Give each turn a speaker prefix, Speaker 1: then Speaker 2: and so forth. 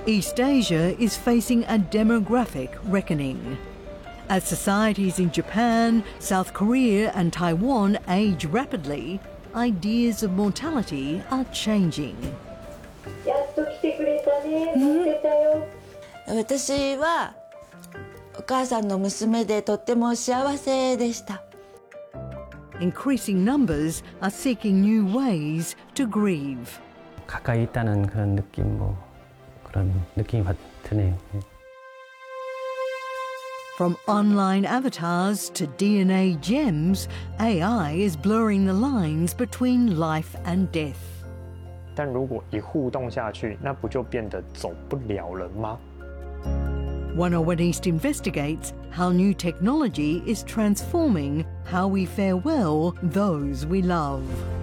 Speaker 1: East Asia is facing a demographic reckoning. As societies in Japan, South Korea and Taiwan age rapidly, ideas of mortality are changing.
Speaker 2: やっと来てくれたね、待ってたよ。
Speaker 3: 私はお母さんの娘でとっても幸せでした。
Speaker 1: Increasing numbers are seeking new ways to grieve.
Speaker 4: 가까이 있다는 그런 느낌, 그런 느낌이 드네요.
Speaker 1: From online avatars to DNA gems, AI is blurring the lines between life and death.
Speaker 5: 但如果一互动下去，那不就变得走不了了吗
Speaker 1: 101 East investigates how new technology is transforming how we farewell those we love.